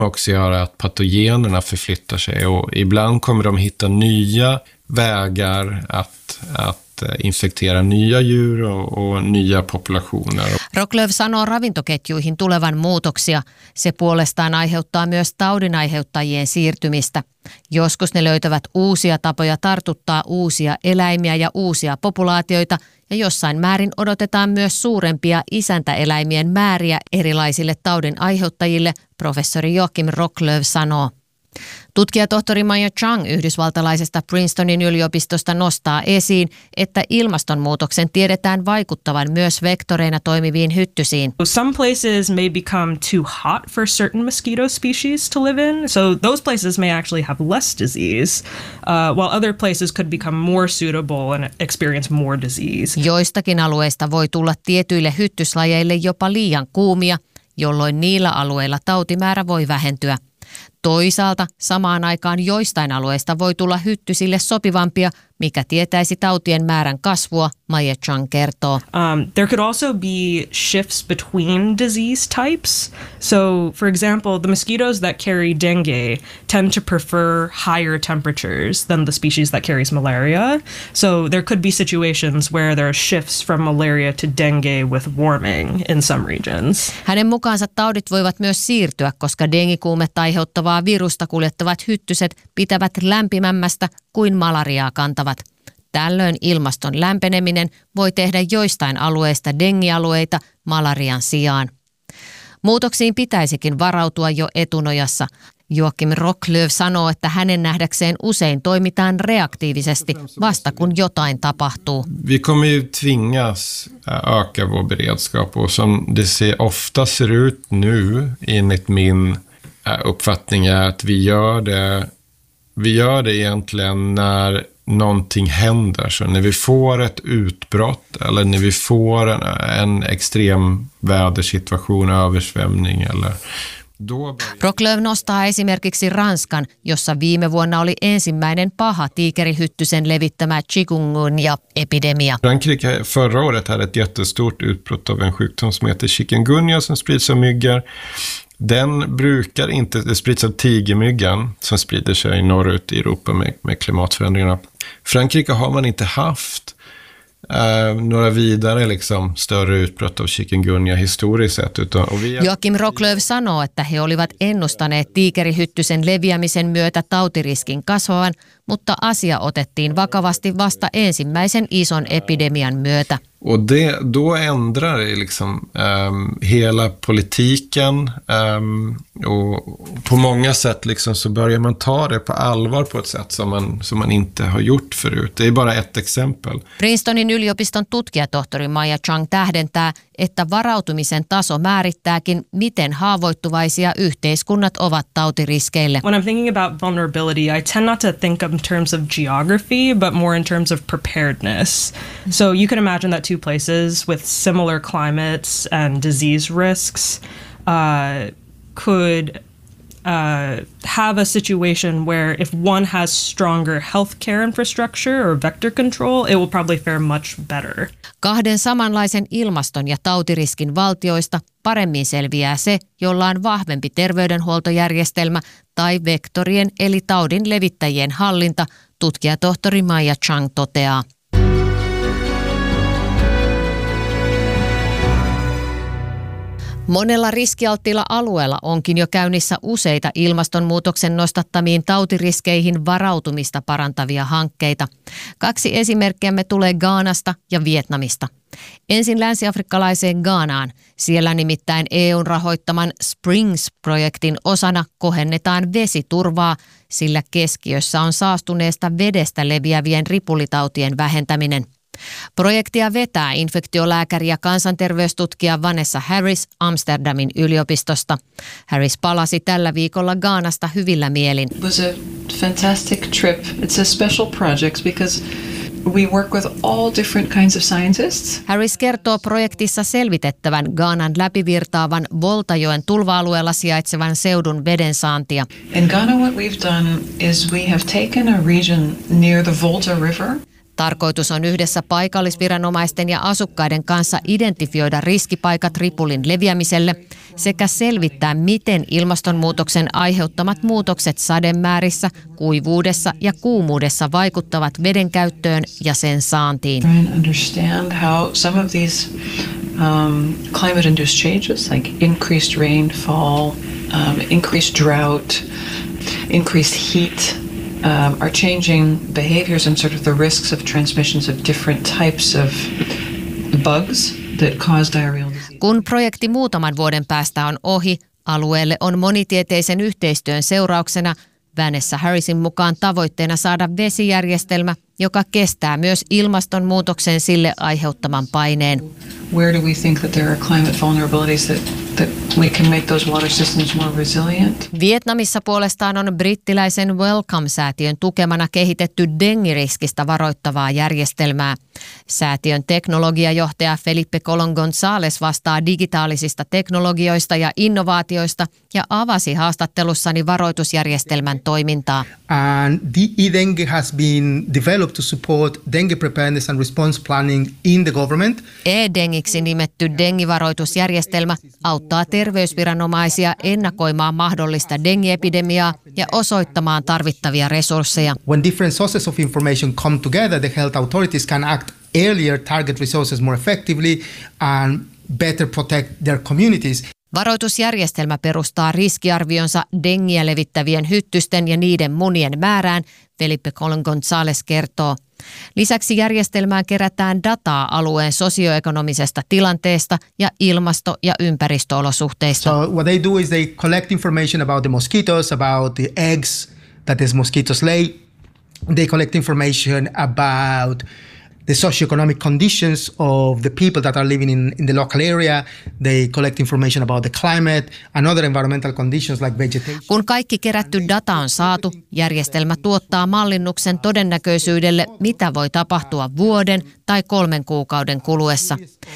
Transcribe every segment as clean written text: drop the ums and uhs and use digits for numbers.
också göra att patogenerna förflyttar sig, och ibland kommer de hitta nya vägar att infektera nya djur och nya populationer. Rocklöv sanoo ravintoketjuihin tulevan muutoksia. Se puolestaan aiheuttaa myös taudinaiheuttajien siirtymistä. Joskus ne löytävät uusia tapoja tartuttaa uusia eläimiä ja uusia populaatioita, ja jossain määrin odotetaan myös suurempia isäntäeläimien määriä erilaisille taudin aiheuttajille, professori Joachim Rocklöv sanoo. Tutkijatohtori Maya Chang yhdysvaltalaisesta Princetonin yliopistosta nostaa esiin, että ilmastonmuutoksen tiedetään vaikuttavan myös vektoreina toimiviin hyttysiin. Some places may become too hot for certain mosquito species to live in, so those places may actually have less disease, while other places could become more suitable and experience more disease. Joistakin alueista voi tulla tietyille hyttyslajeille jopa liian kuumia, jolloin niillä alueilla tautimäärä voi vähentyä. Toisaalta samaan aikaan joistain alueista voi tulla hyttysille sopivampia, mikä tietäisi tautien määrän kasvua, Maya Chang kertoo. There could also be shifts between disease types. So, for example, the mosquitoes that carry dengue tend to prefer higher temperatures than the species that carries malaria. So there could be situations where there are shifts from malaria to dengue with warming in some regions. Hänen mukaansa taudit voivat myös siirtyä, koska dengikuumetta aiheuttavaa virusta kuljettavat hyttyset pitävät lämpimämmästä kuin malariaa kantavat. Tällöin ilmaston lämpeneminen voi tehdä joistain alueista dengialueita malarian sijaan. Muutoksiin pitäisikin varautua jo etunojassa. Joachim Rocklöv sanoo, että hänen nähdäkseen usein toimitaan reaktiivisesti vasta kun jotain tapahtuu. Vi kommer ju tvingas öka vår beredskap, och som det ofta ser ut nu enligt min uppfattning är att vi gör det egentligen när någonting händer. Så när vi får ett utbrott eller när vi får en extrem vädersituation, översvämning eller Rocklöv nostaa esimerkiksi Ranskan, jossa viime vuonna oli ensimmäinen paha tiikerihyttysen levittämä chikungunya-epidemia. Frankrike förra året hade ett jättestort utbrott av en sjukdom som heter chikungunya som sprids av myggor. Den brukar inte, det sprids av tigermyggan som sprider sig norrut i Europa med klimatförändringarna. Frankrike har man inte haft några vidare större utbrott av chikungunya historiskt sett. Joachim Rocklöv sanoo, että he olivat ennustaneet tiikerihyttysen leviämisen myötä tautiriskin kasvavan, mutta asia otettiin vakavasti vasta ensimmäisen ison epidemian myötä. Och då ändrar det hela politiken och på många sätt så börjar man ta det på allvar på ett sätt som man inte har gjort förut. Det är bara ett exempel. Princetonin yliopiston tutkijatohtori Maya Chang tähdentää, että varautumisen taso määrittääkin, miten haavoittuvaisia yhteiskunnat ovat tautiriskeille. When I'm thinking about vulnerability, I tend not to think in terms of geography, but more in terms of preparedness. So you can imagine that two places with similar climates and disease risks could have a situation where if one has stronger healthcare infrastructure or vector control, it will probably fare much better. Kahden samanlaisen ilmaston ja tautiriskin valtioista paremmin selviää se, jolla on vahvempi terveydenhuoltojärjestelmä tai vektorien eli taudin levittäjien hallinta, tutkijatohtori Maya Chang toteaa. Monella riskialttiilla alueella onkin jo käynnissä useita ilmastonmuutoksen nostattamiin tautiriskeihin varautumista parantavia hankkeita. 2 esimerkkiämme tulee Ghanasta ja Vietnamista. Ensin länsi-afrikkalaiseen Ghanaan. Siellä nimittäin EU:n rahoittaman Springs-projektin osana kohennetaan vesiturvaa, sillä keskiössä on saastuneesta vedestä leviävien ripulitautien vähentäminen. Projektia vetää infektiolääkäri ja kansanterveystutkija Vanessa Harris Amsterdamin yliopistosta. Harris palasi tällä viikolla Ghanasta hyvillä mielin. It was a fantastic trip. It's a special project because we work with all different kinds of scientists. Harris kertoo projektissa selvitettävän Ghanan läpivirtaavan Voltajoen tulva-alueella sijaitsevan seudun vedensaantia. In Ghana what we've done is we have taken a region near the Volta River. Tarkoitus on yhdessä paikallisviranomaisten ja asukkaiden kanssa identifioida riskipaikat ripulin leviämiselle sekä selvittää, miten ilmastonmuutoksen aiheuttamat muutokset sademäärissä, kuivuudessa ja kuumuudessa vaikuttavat veden käyttöön ja sen saantiin. Try and understand how some of these climate-induced changes, like increased rainfall, increased drought, increased heat, are changing behaviors and sort of the risks of transmissions of different types of bugs that cause diarrheal disease. Kun projekti muutaman vuoden päästä on ohi, alueelle on monitieteisen yhteistyön seurauksena Vanessa Harrisin mukaan tavoitteena saada vesijärjestelmä, joka kestää myös ilmastonmuutoksen sille aiheuttaman paineen. Where do we think that there are climate vulnerabilities that we can make those water systems more resilient? Vietnamissa puolestaan on brittiläisen Wellcome-säätiön tukemana kehitetty dengiriskistä varoittavaa järjestelmää. Säätiön teknologiajohtaja Felipe Colon González vastaa digitaalisista teknologioista ja innovaatioista ja avasi haastattelussani varoitusjärjestelmän toimintaa. And the e-dengue has been developed to support dengue preparedness and response planning in the government. E-dengiksi nimetty dengivaroitusjärjestelmä auttaa terveysviranomaisia ennakoimaan mahdollista dengiepidemiaa ja osoittamaan tarvittavia resursseja. When different sources of information come together, the health authorities can act earlier, target resources more effectively and better protect their communities. Varoitusjärjestelmä perustaa riskiarvionsa dengiä levittävien hyttysten ja niiden munien määrään, Felipe Colon González kertoo. Lisäksi järjestelmään kerätään dataa alueen sosioekonomisesta tilanteesta ja ilmasto- ja ympäristöolosuhteista. So what they do is they collect information about the mosquitoes, about the eggs that these mosquitoes lay. They collect information about the socioeconomic conditions of the people that are living in the local area. They collect information about the climate and other environmental conditions like vegetation. Kun kaikki kerätty data on saatu, järjestelmä tuottaa mallinnuksen todennäköisyydelle, mitä voi tapahtua vuoden tai 3 kuukauden kuluessa.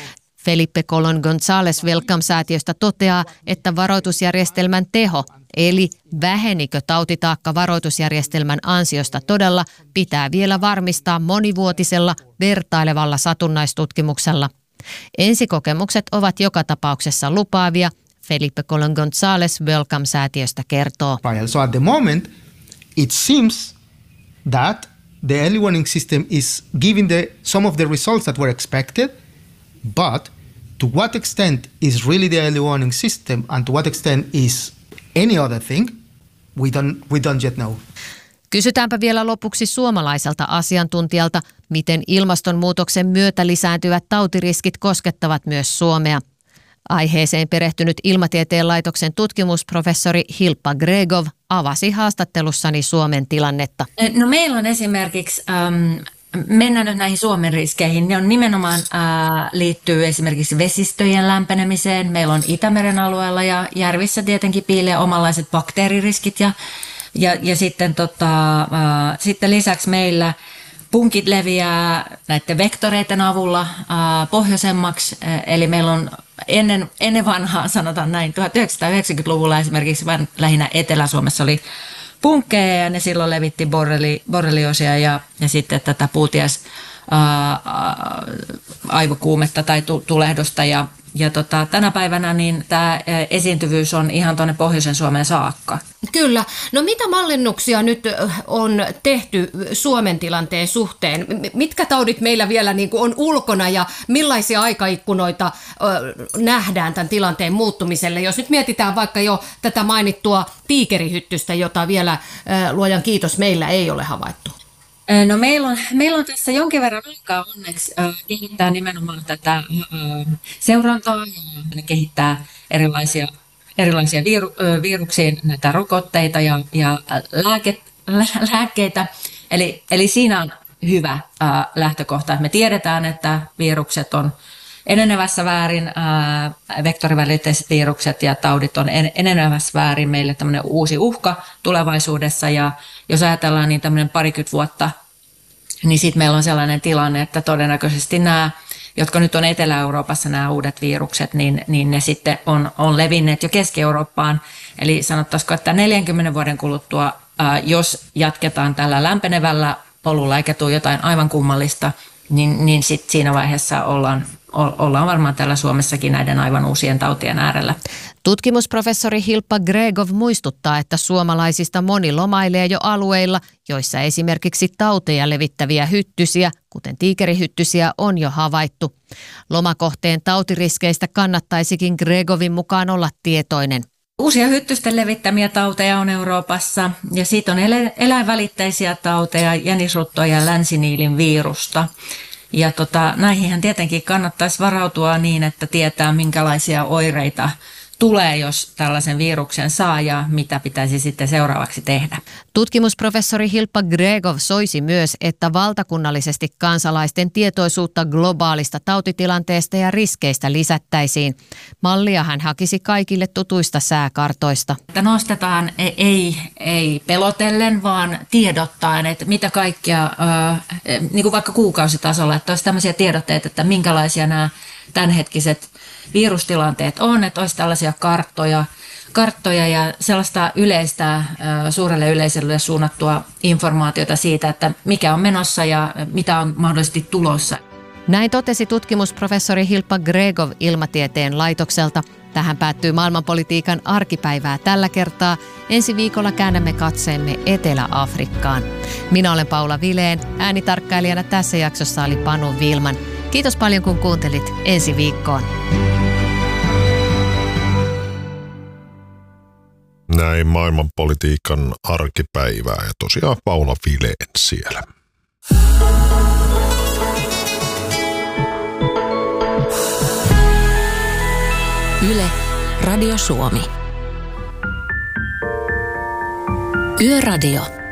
Felipe Colon González Wellcome-säätiöstä toteaa, että varoitusjärjestelmän teho, eli vähenikö tautitaakka varoitusjärjestelmän ansiosta todella, pitää vielä varmistaa monivuotisella vertailevalla satunnaistutkimuksella. Ensikokemukset ovat joka tapauksessa lupaavia, Felipe Colon González Wellcome-säätiöstä kertoo. So at the moment, it seems that the early warning system is giving some of the results that were expected, but to what extent is really the early warning system and to what extent is any other thing, we don't yet know. Kysytäänpä vielä lopuksi suomalaiselta asiantuntijalta, miten ilmastonmuutoksen myötä lisääntyvät tautiriskit koskettavat myös Suomea. Aiheeseen perehtynyt Ilmatieteen laitoksen tutkimusprofessori Hilppa Gregov avasi haastattelussani Suomen tilannetta. No meillä on esimerkiksi, mennään nyt näihin Suomen riskeihin, ne on nimenomaan liittyy esimerkiksi vesistöjen lämpenemiseen. Meillä on Itämeren alueella ja järvissä tietenkin piilee omanlaiset bakteeririskit ja sitten, sitten lisäksi meillä punkit leviää näiden vektoreiden avulla pohjoisemmaksi, eli meillä on ennen vanhaa, sanotaan näin, 1990-luvulla esimerkiksi lähinnä Etelä-Suomessa oli punkkeja ja ne silloin levitti borrelioosia ja sitten tätä puuties aivokuumetta tai tulehdusta ja tänä päivänä niin tämä esiintyvyys on ihan tuonne pohjoisen Suomeen saakka. Kyllä. No mitä mallinnuksia nyt on tehty Suomen tilanteen suhteen? Mitkä taudit meillä vielä niin kuin on ulkona ja millaisia aikaikkunoita nähdään tämän tilanteen muuttumiselle? Jos nyt mietitään vaikka jo tätä mainittua tiikerihyttystä, jota vielä luojan kiitos meillä ei ole havaittu. No meillä on tässä jonkin verran aikaa onneksi kehittää nimenomaan tätä seurantaa ja kehittää erilaisia viruksiin näitä rokotteita ja lääkkeitä. Eli siinä on hyvä lähtökohta, että me tiedetään, että virukset on enenevässä väärin, vektorivälitteiset virukset ja taudit on enenevässä väärin meille tämmöinen uusi uhka tulevaisuudessa. Ja jos ajatellaan niin tämmöinen 20 vuotta, niin sitten meillä on sellainen tilanne, että todennäköisesti nämä, jotka nyt on Etelä-Euroopassa nämä uudet virukset, niin ne sitten on levinneet jo Keski-Eurooppaan. Eli sanottaisiko, että 40 vuoden kuluttua, jos jatketaan tällä lämpenevällä polulla eikä tule jotain aivan kummallista, niin sit siinä vaiheessa ollaan varmaan täällä Suomessakin näiden aivan uusien tautien äärellä. Tutkimusprofessori Hilppa Gregov muistuttaa, että suomalaisista moni lomailee jo alueilla, joissa esimerkiksi tauteja levittäviä hyttysiä, kuten tiikerihyttysiä, on jo havaittu. Lomakohteen tautiriskeistä kannattaisikin Gregovin mukaan olla tietoinen. Uusia hyttysten levittämiä tauteja on Euroopassa ja siitä on eläinvälitteisiä tauteja, jänisruttoa ja länsiniilin virusta. Ja näihinhän tietenkin kannattaisi varautua niin, että tietää minkälaisia oireita tulee, jos tällaisen viruksen saa ja mitä pitäisi sitten seuraavaksi tehdä. Tutkimusprofessori Hilppa Gregov soisi myös, että valtakunnallisesti kansalaisten tietoisuutta globaalista tautitilanteesta ja riskeistä lisättäisiin. Mallia hän hakisi kaikille tutuista sääkartoista. Että nostetaan ei pelotellen, vaan tiedottaen, että mitä kaikkea, niin kuin vaikka kuukausitasolla, että olisi tämmöisiä tiedotteita, että minkälaisia nämä tämänhetkiset virustilanteet on, että olisi tällaisia karttoja ja sellaista yleistä suurelle yleisölle suunnattua informaatiota siitä, että mikä on menossa ja mitä on mahdollisesti tulossa. Näin totesi tutkimusprofessori Hilppa Gregov Ilmatieteen laitokselta. Tähän päättyy maailmanpolitiikan arkipäivää tällä kertaa. Ensi viikolla käännämme katseemme Etelä-Afrikkaan. Minä olen Paula Vileen. Äänitarkkailijana tässä jaksossa oli Panu Vilman. Kiitos paljon kun kuuntelit. Ensi viikkoon. Näin maailmanpolitiikan arkipäivää ja tosiaan Paula Vileen siellä. Yle, Radio Suomi. Yöradio.